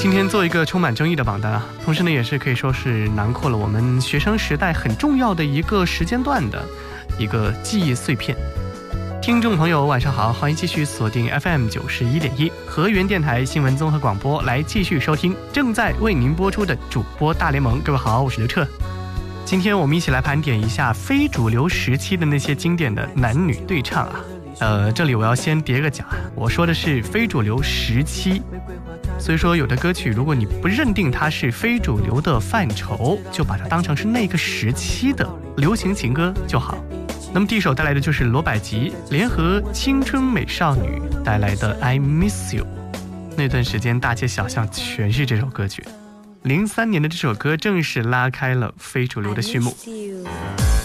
今天做一个充满争议的榜单啊，同时呢也是可以说是囊括了我们学生时代很重要的一个时间段的一个记忆碎片。听众朋友晚上好，欢迎继续锁定 FM 91.1河源电台新闻综合广播，来继续收听正在为您播出的主播大联盟。各位好，我是刘彻。今天我们一起来盘点一下非主流时期的那些经典的男女对唱啊。这里我要先叠个甲，我说的是非主流时期，所以说有的歌曲如果你不认定它是非主流的范畴，就把它当成是那个时期的流行情歌就好。那么第一首带来的就是罗百吉联合青春美少女带来的 I Miss You。 那段时间大街小巷全是这首歌曲，03年的这首歌正式拉开了非主流的序幕。